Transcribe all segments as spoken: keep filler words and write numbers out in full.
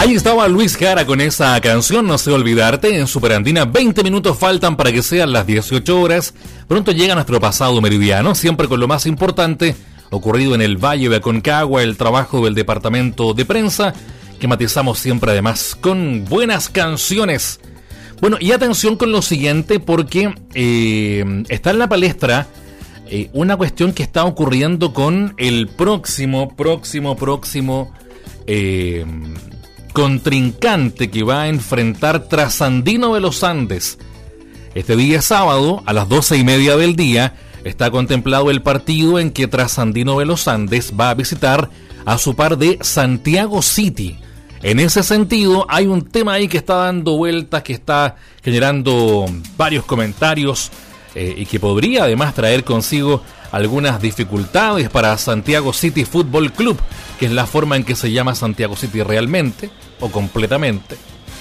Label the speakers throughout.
Speaker 1: Ahí estaba Luis Jara con esa canción, No sé olvidarte, en Superandina. veinte minutos faltan para que sean las dieciocho horas. Pronto llega nuestro pasado meridiano, siempre con lo más importante ocurrido en el Valle de Aconcagua, el trabajo del departamento de prensa, que matizamos siempre además con buenas canciones. Bueno, y atención con lo siguiente, porque eh, está en la palestra eh, una cuestión que está ocurriendo con el próximo, próximo, próximo... Eh, contrincante que va a enfrentar Trasandino de los Andes. Este día sábado, a las doce y media del día, está contemplado el partido en que Trasandino de los Andes va a visitar a su par de Santiago City. En ese sentido, hay un tema ahí que está dando vueltas, que está generando varios comentarios eh, y que podría además traer consigo algunas dificultades para Santiago City Fútbol Club, que es la forma en que se llama Santiago City realmente o completamente,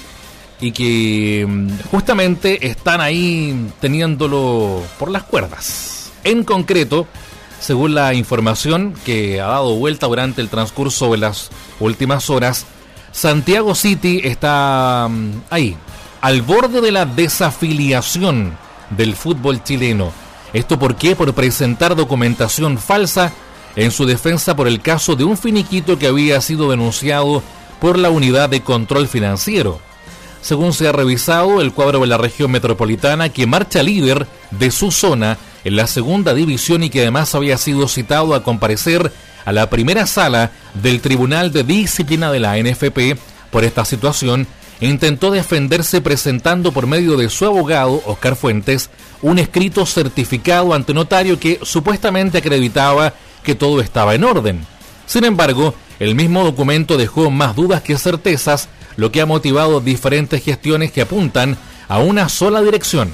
Speaker 1: y que justamente están ahí teniéndolo por las cuerdas. En concreto, según la información que ha dado vuelta durante el transcurso de las últimas horas, Santiago City está ahí, al borde de la desafiliación del fútbol chileno. ¿Esto por qué? Por presentar documentación falsa en su defensa por el caso de un finiquito que había sido denunciado por la Unidad de Control Financiero. Según se ha revisado, el cuadro de la región metropolitana, que marcha líder de su zona en la segunda división y que además había sido citado a comparecer a la primera sala del Tribunal de Disciplina de la N F P por esta situación, intentó defenderse presentando por medio de su abogado, Oscar Fuentes, un escrito certificado ante notario que supuestamente acreditaba que todo estaba en orden. Sin embargo, el mismo documento dejó más dudas que certezas, lo que ha motivado diferentes gestiones que apuntan a una sola dirección.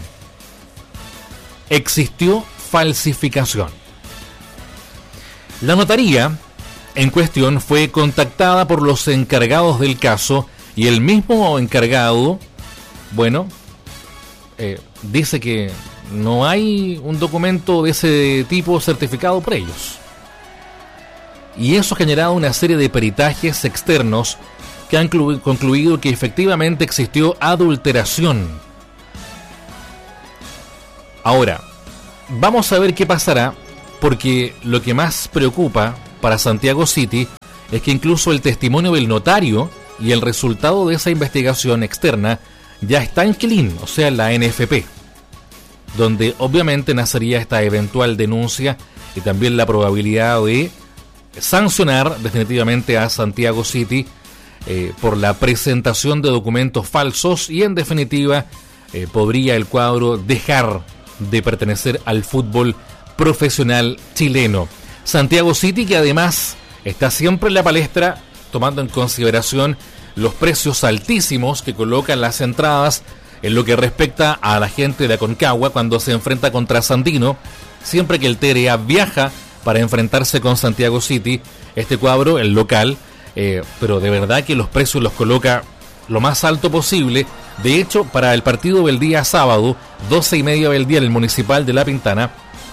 Speaker 1: Existió falsificación. La notaría en cuestión fue contactada por los encargados del caso y el mismo encargado, bueno, eh, dice que no hay un documento de ese tipo certificado por ellos. Y eso ha generado una serie de peritajes externos que han concluido que efectivamente existió adulteración. Ahora, vamos a ver qué pasará, porque lo que más preocupa para Santiago City es que incluso el testimonio del notario y el resultado de esa investigación externa ya está en Clean, o sea, en la N F P, donde obviamente nacería esta eventual denuncia y también la probabilidad de sancionar definitivamente a Santiago City eh, por la presentación de documentos falsos y en definitiva eh, podría el cuadro dejar de pertenecer al fútbol profesional chileno. Santiago City, que además está siempre en la palestra tomando en consideración los precios altísimos que colocan las entradas en lo que respecta a la gente de Aconcagua cuando se enfrenta contra Trasandino. Siempre que el T R A viaja para enfrentarse con Santiago City, este cuadro, el local, eh, pero de verdad que los precios los coloca lo más alto posible. De hecho, para el partido del día sábado, doce y media del día en el Municipal de La Pintana,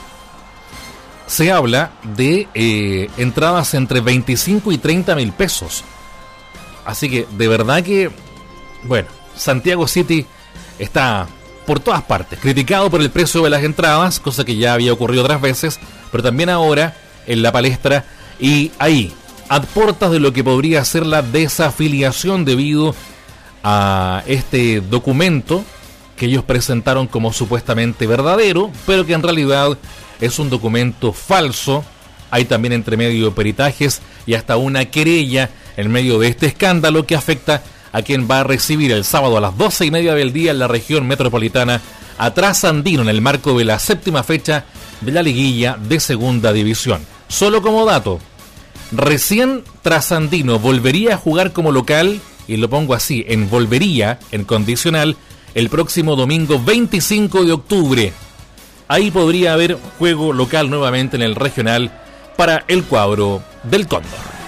Speaker 1: se habla de eh, entradas entre veinticinco y treinta mil pesos. Así que de verdad que, bueno, Santiago City está por todas partes, criticado por el precio de las entradas, cosa que ya había ocurrido otras veces, pero también ahora en la palestra y ahí, a puertas de lo que podría ser la desafiliación debido a este documento que ellos presentaron como supuestamente verdadero, pero que en realidad es un documento falso. Hay también entre medio peritajes y hasta una querella en medio de este escándalo que afecta a quien va a recibir el sábado a las doce y media del día en la región metropolitana a Trasandino en el marco de la séptima fecha de la liguilla de segunda división. Solo como dato, recién Trasandino volvería a jugar como local, y lo pongo así, en volvería, en condicional, el próximo domingo veinticinco de octubre. Ahí podría haber juego local nuevamente en el regional para el cuadro del Cóndor.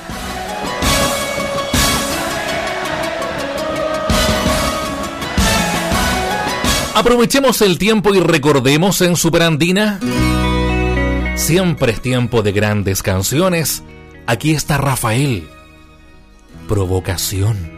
Speaker 1: Aprovechemos el tiempo y recordemos en Superandina. Siempre es tiempo de grandes canciones. Aquí está Rafael. Provocación.